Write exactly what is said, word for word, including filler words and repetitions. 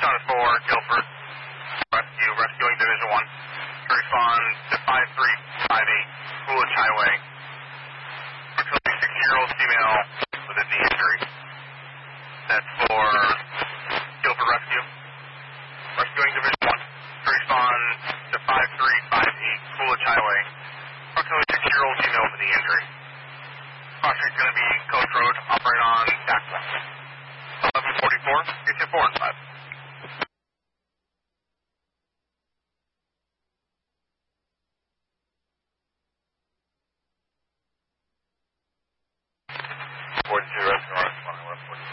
John four, Guilford. Rescue, rescuing Division one. To respond to five three five eight, Coolidge Highway. Approximately sixty-year-old female with a knee injury. That's for Guilford Rescue. Rescuing Division one. To respond to five three five eight, Coolidge Highway. Approximately sixty-year-old female with a knee injury. Crossing is going to be Coast Road, operate on T A C one. eleven forty-four, get you four and five. forty-two, restaurant, one, one forty.